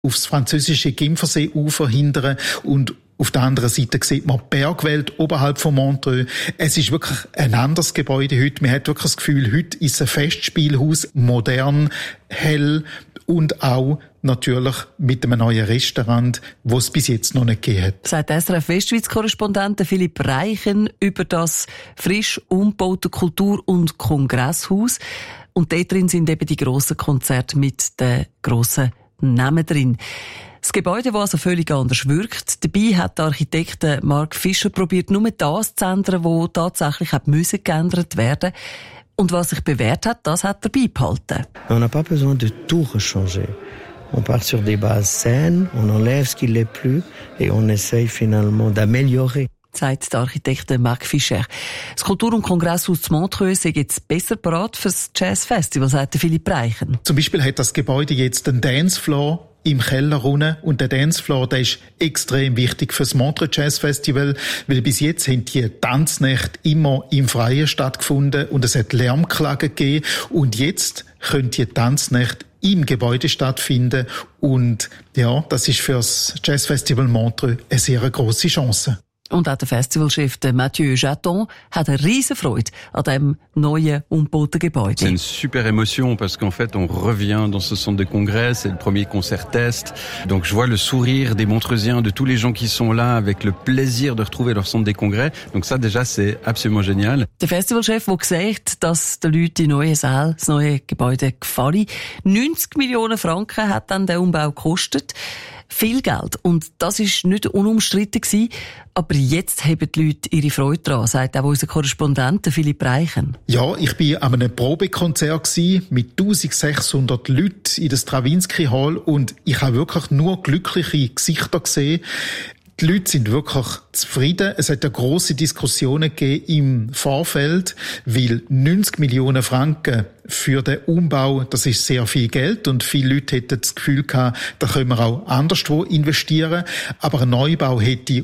aufs französische Genfersee-Ufer hindern und auf der anderen Seite sieht man die Bergwelt oberhalb von Montreux. Es ist wirklich ein anderes Gebäude heute. Man hat wirklich das Gefühl, heute ist ein Festspielhaus, modern, hell und auch natürlich mit einem neuen Restaurant, das es bis jetzt noch nicht gegeben hat. Sagt SRF Westschweiz-Korrespondent Philipp Reichen über das frisch umgebaute Kultur- und Kongresshaus. Und dort drin sind eben die grossen Konzerte mit den grossen Namen drin. Das Gebäude, das also völlig anders wirkt. Dabei hat der Architekt Mark Fischer probiert, nur das zu ändern, was tatsächlich geändert werden musste. Und was sich bewährt hat, das hat er beibehalten. On n'a pas besoin de tout rechanger. On part sur des bases saines, on enlève ce qui l'est plus et on essaye finalement d'améliorer. Sagt der Architekt Mark Fischer. Das Kultur- und Kongresshaus zu Montreux ist jetzt besser bereit für das Jazzfestival, sagt Philipp Reichen. Zum Beispiel hat das Gebäude jetzt einen Dancefloor im Keller unten. Und der Dancefloor, der ist extrem wichtig für das Montreux Jazz Festival, weil bis jetzt haben die Tanznächte immer im Freien stattgefunden und es hat Lärmklagen gegeben. Und jetzt können die Tanznächte im Gebäude stattfinden. Und ja, das ist für das Jazz Festival Montreux eine sehr grosse Chance. Und auch der Festivalchef Mathieu Jaton hat eine riesen Freude an diesem neuen, umgebauten Gebäude. C'est une super émotion parce qu'en fait, on revient dans ce centre de congrès. C'est le premier concert test. Donc, je vois le sourire des Montreusiens, de tous les gens qui sont là avec le plaisir de retrouver leur centre des congrès. Donc ça, déjà, c'est absolument génial. Der Festivalchef, der gesagt, dass den Leuten die neue Saal, das neue Gebäude gefallen. 90 Millionen Franken hat dann der Umbau gekostet. Viel Geld. Und das ist nicht unumstritten gewesen. Aber jetzt haben die Leute ihre Freude daran, sagt auch unser Korrespondent Philipp Reichen. Ja, ich war an einem Probekonzert mit 1600 Leuten in der Stravinsky Hall und ich habe wirklich nur glückliche Gesichter gesehen. Die Leute sind wirklich zufrieden. Es hat ja grosse Diskussionen gegeben im Vorfeld, weil 90 Millionen Franken für den Umbau, das ist sehr viel Geld und viele Leute hätten das Gefühl gehabt, da können wir auch anderswo investieren. Aber ein Neubau hätte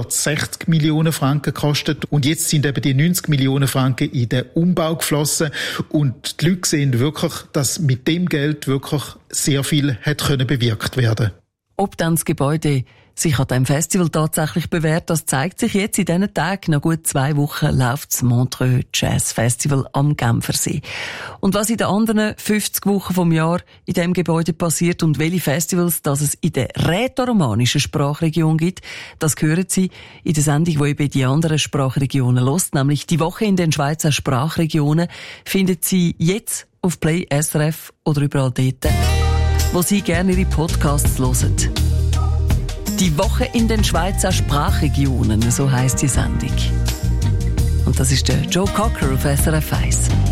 160 Millionen Franken gekostet und jetzt sind eben die 90 Millionen Franken in den Umbau geflossen und die Leute sehen wirklich, dass mit dem Geld wirklich sehr viel hat können bewirkt werden. Ob dann das Gebäude sich an diesem Festival tatsächlich bewährt, das zeigt sich jetzt in diesen Tagen. Nach gut 2 Wochen läuft das Montreux Jazz Festival am Genfersee. Und was in den anderen 50 Wochen vom Jahr in diesem Gebäude passiert und welche Festivals das es in der rätoromanischen Sprachregion gibt, das hören Sie in der Sendung, die eben die anderen Sprachregionen hört, nämlich die Woche in den Schweizer Sprachregionen, finden Sie jetzt auf Play SRF oder überall dort, wo Sie gerne Ihre Podcasts hören. Die Woche in den Schweizer Sprachregionen, so heisst die Sendung. Und das ist der Joe Cocker auf SRF 1.